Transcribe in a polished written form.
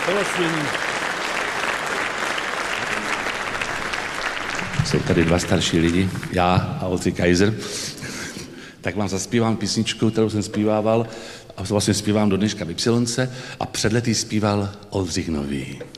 Jsou tady dva starší lidi, já a Oldřich Kaiser. Tak vám zaspívám písničku, kterou jsem zpívával a vlastně zpívám do dneška v Ypsilonce a před lety zpíval Oldřich Nový.